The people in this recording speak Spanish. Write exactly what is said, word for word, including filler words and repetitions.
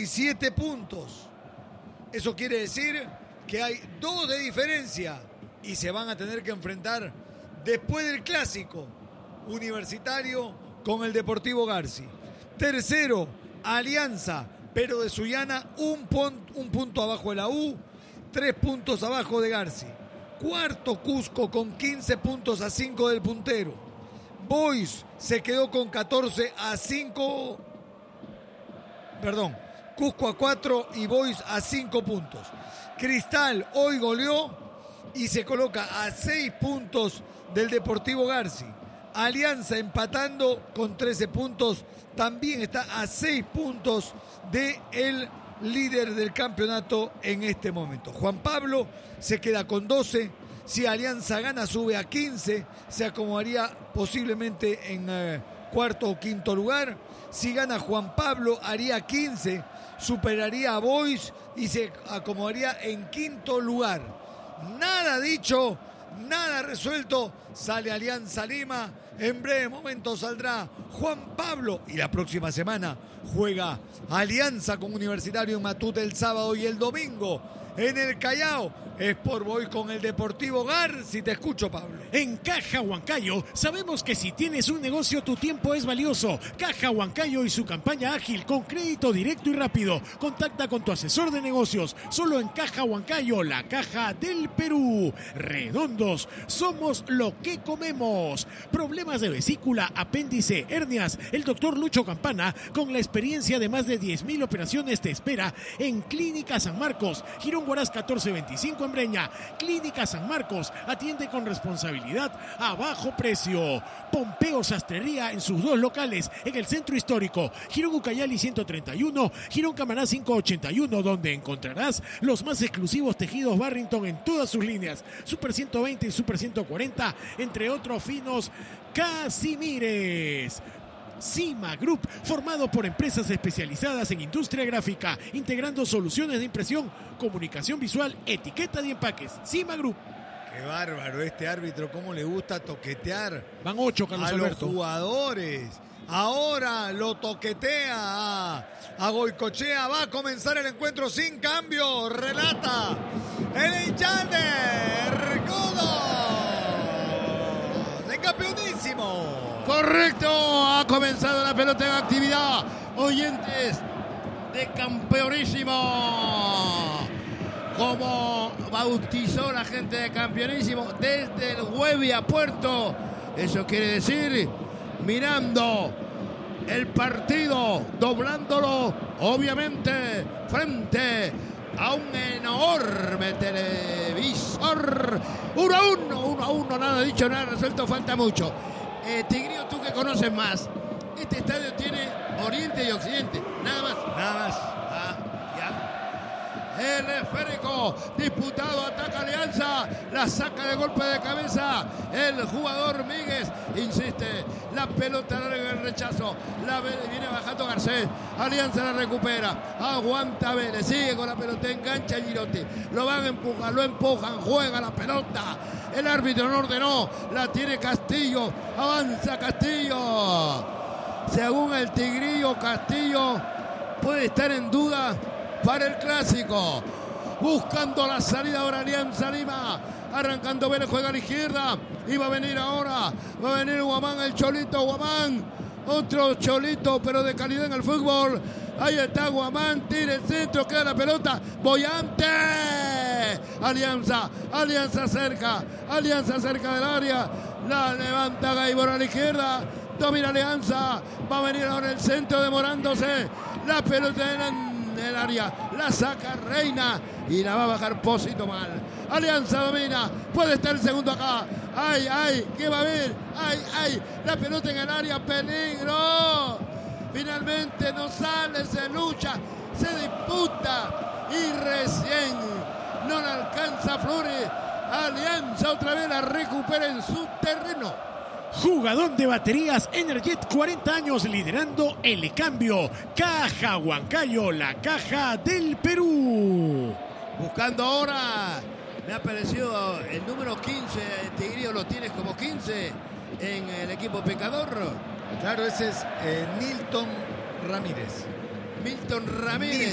diecisiete puntos. Eso quiere decir que hay dos de diferencia y se van a tener que enfrentar después del clásico Universitario con el Deportivo Garci. Tercero, Alianza, pero de Sullana un, pon, un punto abajo de la U, tres puntos abajo de Garci. Cuarto, Cusco con quince puntos a cinco del puntero. Boys se quedó con catorce a cinco. Perdón, Cusco a cuatro y Boys a cinco puntos. Cristal hoy goleó y se coloca a seis puntos del Deportivo Garci. Alianza empatando con trece puntos, también está a seis puntos del líder del campeonato en este momento. Juan Pablo se queda con doce, si Alianza gana sube a quince, se acomodaría posiblemente en eh, cuarto o quinto lugar. Si gana Juan Pablo haría quince, superaría a Boys y se acomodaría en quinto lugar. Nada dicho, nada resuelto, sale Alianza Lima, en breve momento saldrá Juan Pablo y la próxima semana juega Alianza con Universitario en Matute el sábado y el domingo en el Callao. Sport Boys con el Deportivo Garci. Te escucho, Pablo. En Caja Huancayo sabemos que si tienes un negocio tu tiempo es valioso. Caja Huancayo y su campaña ágil con crédito directo y rápido. Contacta con tu asesor de negocios. Solo en Caja Huancayo, la caja del Perú. Redondos, somos lo que comemos. Problemas de vesícula, apéndice, hernias. El doctor Lucho Campana, con la experiencia de más de diez mil operaciones, te espera en Clínica San Marcos, Girón Huaraz catorce veinticinco en Breña. Clínica San Marcos atiende con responsabilidad a bajo precio. Pompeo Sastrería en sus dos locales, en el centro histórico, Girón Ucayali ciento treinta y uno, Girón Camaná quinientos ochenta y uno, donde encontrarás los más exclusivos tejidos Barrington en todas sus líneas, Super ciento veinte y Super ciento cuarenta, entre otros finos Casimires. Cima Group, formado por empresas especializadas en industria gráfica, integrando soluciones de impresión, comunicación visual, etiqueta y empaques. Cima Group. Qué bárbaro este árbitro, cómo le gusta toquetear. Van ocho, Carlos a Alberto. Los jugadores. Ahora lo toquetea a, a Goicochea. Va a comenzar el encuentro sin cambio. Relata el Hinchander Godo de campeonísimo. Correcto, ha comenzado la pelota en actividad. Oyentes de campeonísimo, como bautizó la gente de campeonísimo, desde el Huevia Puerto. Eso quiere decir mirando el partido, doblándolo, obviamente, frente a un enorme televisor. Uno a uno, uno a uno, nada dicho, nada resuelto, falta mucho. Eh, Tigrillo, tú que conoces más, este estadio tiene oriente y occidente, nada más. Nada más. Ah, ya. El esférico disputado, ataca Alianza, la saca de golpe de cabeza el jugador Míguez, insiste, la pelota larga en el rechazo, la viene bajando Garcés, Alianza la recupera, aguanta Vélez, sigue con la pelota, engancha Girotti, lo van a empujar, lo empujan, juega la pelota, el árbitro no ordenó, la tiene Castillo, avanza Castillo, según el Tigrillo, Castillo puede estar en duda para el clásico, buscando la salida ahora Alianza Lima, arrancando Vélez, juega a la izquierda, y va a venir ahora, va a venir Guamán, el Cholito Guamán, otro Cholito pero de calidad en el fútbol, ahí está Guamán, tira el centro, queda la pelota, Boyante, Alianza, Alianza cerca, Alianza cerca del área, la levanta Gaibor a la izquierda, domina Alianza, va a venir ahora el centro demorándose, la pelota en el área, la saca Reina y la va a bajar Pósito mal. Alianza domina, puede estar el segundo acá. Ay, ay, ¿qué va a haber? Ay, ay, la pelota en el área, peligro. Finalmente no sale, se lucha, se disputa y recién no le alcanza Flores. Alianza otra vez la recupera en su terreno. Jugador de baterías Energet, cuarenta años liderando el cambio. Caja Huancayo, la caja del Perú. Buscando ahora, me ha parecido el número quince, Tigrillo lo tienes como quince en el equipo pecador. Claro, ese es eh, Milton Ramírez. Milton Ramírez.